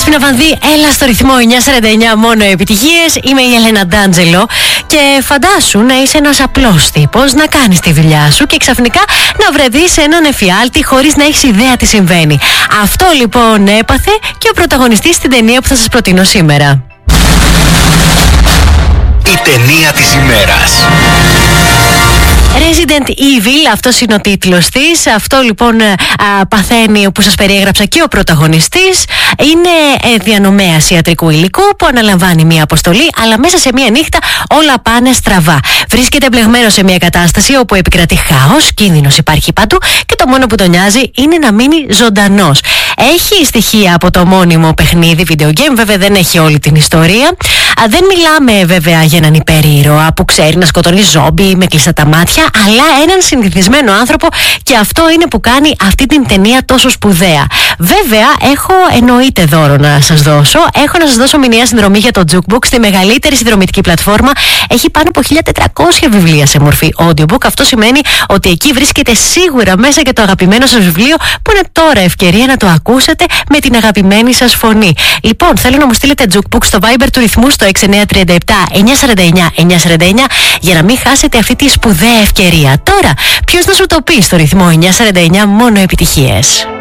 Δάφνα Βανδύ, έλα στο ρυθμό 949, μόνο επιτυχίες. Είμαι η Ελένα Ντάντζελο και φαντάσου να είσαι ένας απλός τύπος, να κάνεις τη δουλειά σου και ξαφνικά να βρεθείς σε έναν εφιάλτη χωρίς να έχεις ιδέα τι συμβαίνει. Αυτό λοιπόν έπαθε και ο πρωταγωνιστής στην ταινία που θα σας προτείνω σήμερα. Η ταινία της ημέρας. Resident Evil, αυτός είναι ο τίτλος της. Αυτό λοιπόν παθαίνει που σας περιέγραψα και ο πρωταγωνιστής. Είναι διανομέας ιατρικού υλικού που αναλαμβάνει μια αποστολή, αλλά μέσα σε μια νύχτα όλα πάνε στραβά. Βρίσκεται εμπλεγμένο σε μια κατάσταση όπου επικρατεί χάος, κίνδυνος υπάρχει παντού και το μόνο που τον νοιάζει είναι να μείνει ζωντανός. Έχει στοιχεία από το μόνιμο παιχνίδι video game, βέβαια δεν έχει όλη την ιστορία. Δεν μιλάμε βέβαια για έναν υπερήρωα που ξέρει να σκοτώνει ζόμπι με κλειστά τα μάτια, αλλά έναν συνηθισμένο άνθρωπο, και αυτό είναι που κάνει αυτή την ταινία τόσο σπουδαία. Βέβαια, έχω εννοείται δώρο να σας δώσω. Έχω να σας δώσω μηνιαία συνδρομή για το Jukebook στη μεγαλύτερη συνδρομητική πλατφόρμα. Έχει πάνω από 1.400 βιβλία σε μορφή audiobook. Αυτό σημαίνει ότι εκεί βρίσκεται σίγουρα μέσα και το αγαπημένο σας βιβλίο, που είναι τώρα ευκαιρία να το ακούσετε με την αγαπημένη σας φωνή. Λοιπόν, θέλω να μου στείλετε Jukebook στο Viber του ρυθμού στο 6937 949 949 για να μην χάσετε αυτή τη σπουδαία ευκαιρία. Τώρα, ποιος να σου το πει στο ρυθμό 949, μόνο επιτυχίες.